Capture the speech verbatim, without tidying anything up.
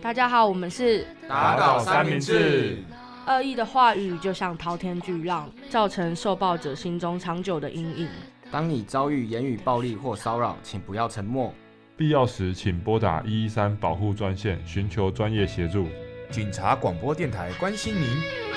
大家好，我们是打倒三明治。 恶意的话语就像滔天巨浪，造成受暴者心中长久的阴影。 当你遭遇言语暴力或骚扰，请不要沉默， 必要时请拨打一一三保护专线，寻求专业协助。 警察广播电台关心您。